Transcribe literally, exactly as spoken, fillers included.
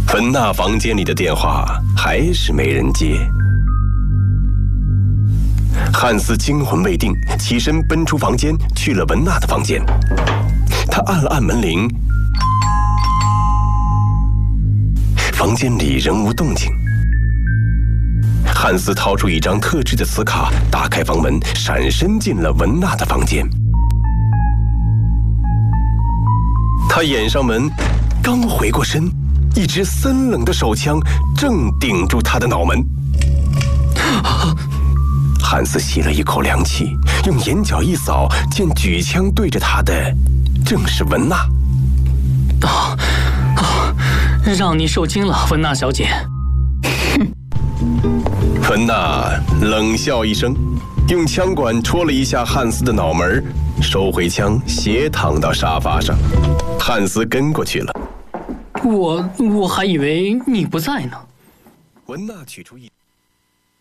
文娜房间里的电话还是没人接。汉斯惊魂未定，起身奔出房间，去了文娜的房间。他按了按门铃，房间里仍无动静。汉斯掏出一张特制的磁卡，打开房门，闪身进了文娜的房间。他掩上门，刚回过身，一只森冷的手枪正顶住他的脑门。汉斯吸了一口凉气，用眼角一扫，见举枪对着他的正是文娜。 啊啊！让你受惊了，文娜小姐。 文娜冷笑一声，用枪管戳了一下汉斯的脑门，收回枪，斜躺到沙发上。汉斯跟过去了。 我我还以为你不在呢。 文娜取出一